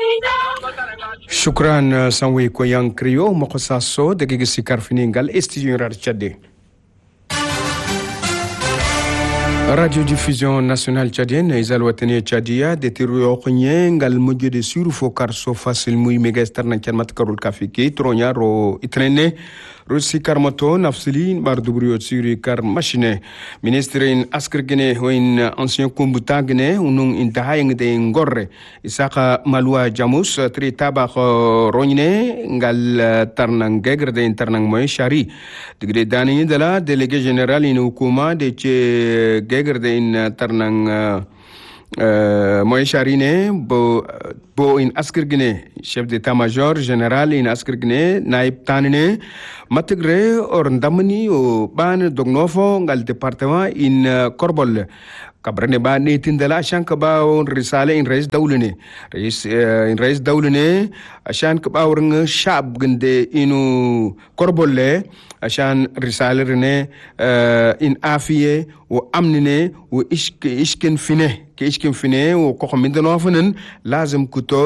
Shukran sanwe ko yang kriyo moko saso de gege sikar finingal studio Tchadé. Radio Diffusion Nationale Tchadienne izal watani Tchadia de tiru khonye ngal mojo de suru fokar so facile muy mega externe mat karul kafiki tronya ro itrene Russi karmoto nafsili bardubrio suri kar machine ministre in askrgene hoin ancien combattant gene unung intahayeng de ngorre isaka malwa jamus tri tabak rogne ngal tarnang gegre de internang moy shari digre dani dala délégué général in hukuma de che gegre de in tarnang moy charine bo in askrgene chef d'état-major général in askrgene naib tanine matigre or ndamni o ban dognofo ngal département in korbol kabrane ba ne tindala shanka ba on risale in rais dawlene rais dawlene ashan ka ba wurng shab gende inu korbolle ashan risale rene in afiye o amnine o ishkin fine o ko mindano fanen lazim kuto